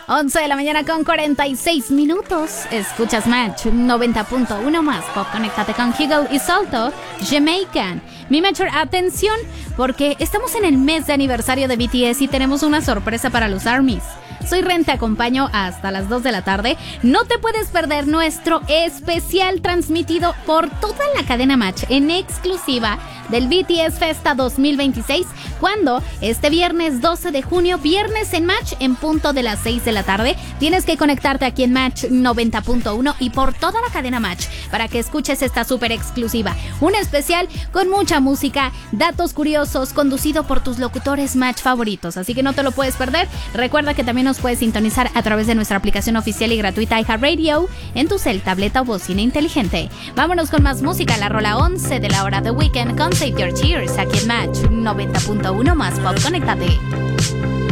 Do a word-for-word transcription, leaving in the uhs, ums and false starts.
once de la mañana con cuarenta y seis minutos. Escuchas Match noventa punto uno más pop. Conéctate con Higgle y Salto, Jamaican. Mi Major, atención, porque estamos en el mes de aniversario de B T S y tenemos una sorpresa para los ARMYs. Soy Ren, te acompaño hasta las dos de la tarde. No te puedes perder nuestro especial transmitido por toda la cadena Match en exclusiva del B T S Festa dos mil veintiséis, cuando este viernes doce de junio, viernes en Match en punto de las seis de la tarde, tienes que conectarte aquí en Match noventa punto uno y por toda la cadena Match para que escuches esta súper exclusiva. Un especial con mucha música, datos curiosos, conducido por tus locutores Match favoritos, así que no te lo puedes perder. Recuerda que también nos puedes sintonizar a través de nuestra aplicación oficial y gratuita iHeartRadio en tu cel, tableta o bocina inteligente. Vámonos con más música, la rola once de la hora de Weekend con Save Your Tears aquí en Match noventa punto uno más pop. Conéctate.